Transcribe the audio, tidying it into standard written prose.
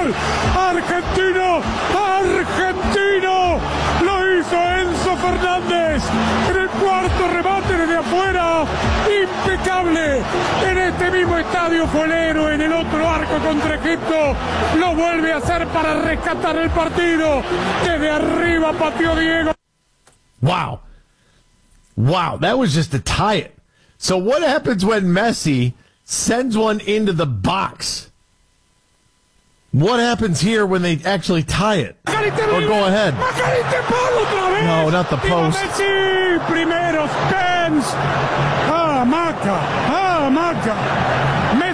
gol. Argentino, argentino. Lo hizo Enzo Fernández en el cuarto remate desde afuera. Impecable. En este mismo estadio fue el héroe, en el otro arco contra Egipto. Lo vuelve a hacer para rescatar el partido. Desde arriba pateó Diego. Wow. Wow, that was just to tie it. So what happens when Messi sends one into the box? What happens here when they actually tie it? Or go ahead. No, not the post. Messi, primero, Spence. Maca.